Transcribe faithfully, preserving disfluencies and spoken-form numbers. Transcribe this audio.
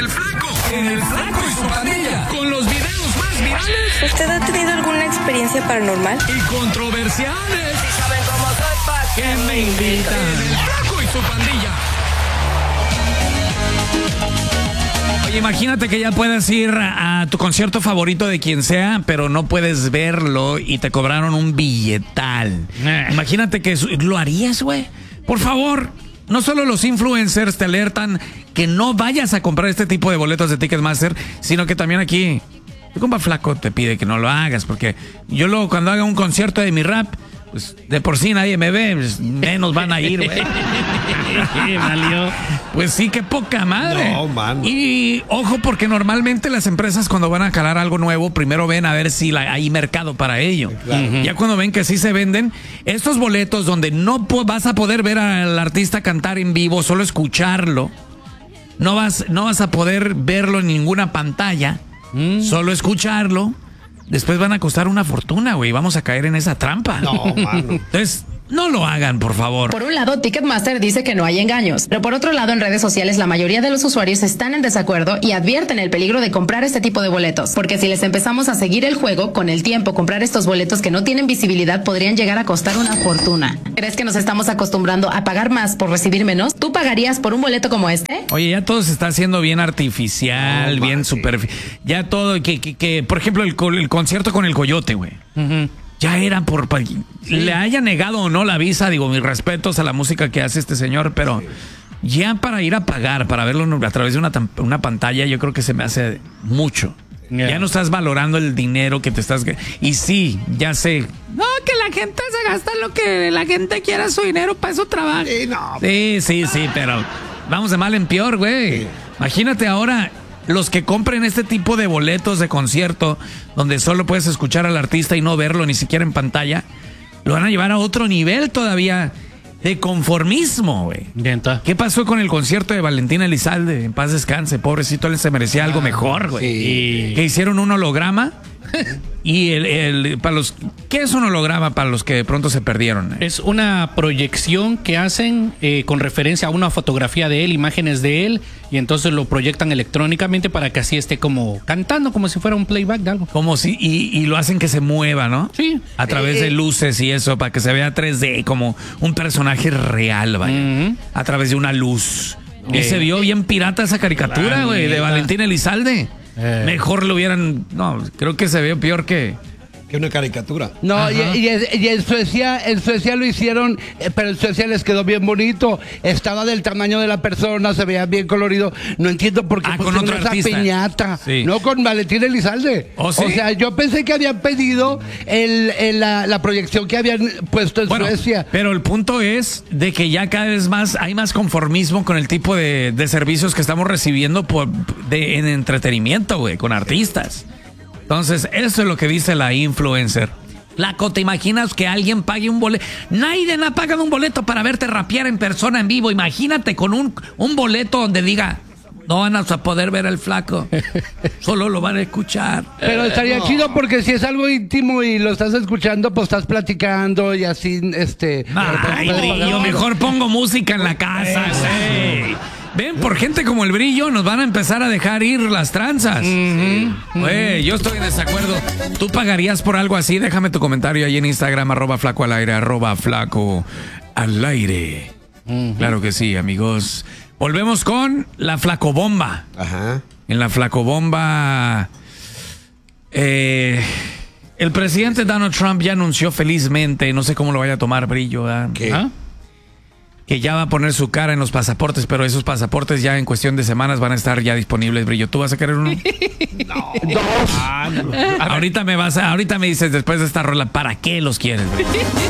del Flaco. En el Flaco y su pandilla. Con los videos más virales. ¿Usted ha tenido alguna experiencia paranormal? Y controversiales. Si saben cómo soy, pa' que me invitan. En el Flaco y su pandilla. Oye, imagínate que ya puedes ir a, a tu concierto favorito de quien sea, pero no puedes verlo y te cobraron un billetal. Eh. Imagínate que eso, ¿lo harías, güey? Por favor, no solo los influencers te alertan que no vayas a comprar este tipo de boletos de Ticketmaster, sino que también aquí, tu compa Flaco te pide que no lo hagas, porque yo luego cuando haga un concierto de mi rap, pues de por sí nadie me ve, pues, menos van a ir, güey. Pues sí, qué poca madre. No, man. Y ojo, porque normalmente las empresas cuando van a calar algo nuevo, primero ven a ver si la, hay mercado para ello. Claro. Uh-huh. Ya cuando ven que sí se venden, estos boletos donde no po- vas a poder ver al artista cantar en vivo, solo escucharlo, no vas, no vas a poder verlo en ninguna pantalla, mm. solo escucharlo. Después van a costar una fortuna, güey. Vamos a caer en esa trampa. No, mano. Entonces, no lo hagan, por favor. Por un lado, Ticketmaster dice que no hay engaños, pero por otro lado, en redes sociales, la mayoría de los usuarios están en desacuerdo y advierten el peligro de comprar este tipo de boletos. Porque si les empezamos a seguir el juego, con el tiempo, comprar estos boletos que no tienen visibilidad podrían llegar a costar una fortuna. ¿Crees que nos estamos acostumbrando a pagar más por recibir menos? ¿Tú pagarías por un boleto como este? Oye, ya todo se está haciendo bien artificial, No, bien man, super... Ya todo, que, que, que por ejemplo, el, el concierto con el Coyote, güey. Uh-huh. Ya era por... Sí. Le haya negado o no la visa, digo, mis respetos a la música que hace este señor, pero sí. Ya para ir a pagar, para verlo a través de una, una pantalla, yo creo que se me hace mucho. Yeah. Ya no estás valorando el dinero que te estás... Y sí, ya sé. No, que la gente se gasta lo que la gente quiera, su dinero, para eso trabaja. Sí, no. Sí, sí, sí, pero vamos de mal en peor, güey. Sí. Imagínate ahora... Los que compren este tipo de boletos de concierto donde solo puedes escuchar al artista y no verlo ni siquiera en pantalla, lo van a llevar a otro nivel todavía de conformismo, güey. ¿Qué pasó con el concierto de Valentín Elizalde? En paz descanse, pobrecito, él se merecía algo mejor, güey. Sí. Que hicieron un holograma y el, el para los ¿qué es un holograma para los que de pronto se perdieron? Es una proyección que hacen eh, con referencia a una fotografía de él, imágenes de él, y entonces lo proyectan electrónicamente para que así esté como cantando, como si fuera un playback de algo. Como si, y, y lo hacen que se mueva, ¿no? Sí. A través eh, de luces y eso, para que se vea tres D, como un personaje real, vaya. Uh-huh. A través de una luz. Eh, y se vio bien pirata esa caricatura, güey, de Valentín Elizalde. Eh. Mejor lo hubieran... No, creo que se ve peor que... Que una caricatura. No, y, y, y en Suecia, en Suecia lo hicieron, pero en Suecia les quedó bien bonito. Estaba del tamaño de la persona, se veía bien colorido. No entiendo por qué ah, pusieron con esa artista. piñata. Sí. No con Valentín Elizalde. ¿Oh, sí? O sea, yo pensé que habían pedido el, el, la, la proyección que habían puesto en bueno, Suecia. Pero el punto es de que ya cada vez más hay más conformismo con el tipo de, de servicios que estamos recibiendo por, de, en entretenimiento, güey, con artistas. Entonces, eso es lo que dice la influencer. Flaco, ¿te imaginas que alguien pague un boleto? Nadie ha pagado un boleto para verte rapear en persona en vivo. Imagínate con un, un boleto donde diga, no van a poder ver al Flaco, solo lo van a escuchar. Pero estaría no. chido porque si es algo íntimo y lo estás escuchando, pues estás platicando y así, este... Ay, brillo, mejor pongo música en la casa, güey. Ven, por gente como el Brillo nos van a empezar a dejar ir las tranzas. Mm-hmm. Güey, yo estoy en desacuerdo. ¿Tú pagarías por algo así? Déjame tu comentario ahí en Instagram, arroba flaco al aire, arroba flaco al aire. Mm-hmm. Claro que sí, amigos. Volvemos con la flacobomba. Ajá. En la flacobomba, eh, el presidente Donald Trump ya anunció felizmente, no sé cómo lo vaya a tomar, Brillo, ¿eh? ¿Qué? ¿Ah? Que ya va a poner su cara en los pasaportes, pero esos pasaportes ya en cuestión de semanas van a estar ya disponibles, Brillo. ¿Tú vas a querer uno? No. Dos. Ah, no. Ahorita me vas a, ahorita me dices después de esta rola, ¿para qué los quieres, Brillo?